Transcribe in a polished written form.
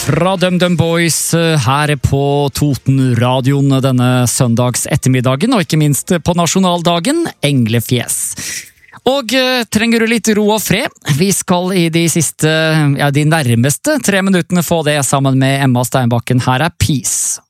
Fra DumDum Boys her på Toten-radioen denne søndags ettermiddagen, og ikke minst på nasjonaldagen, Englefjes. Og trenger du litt ro og fred? Vi skal i de nærmeste 3 minuttene få det sammen med Emma Steinbakken. Her er Peace.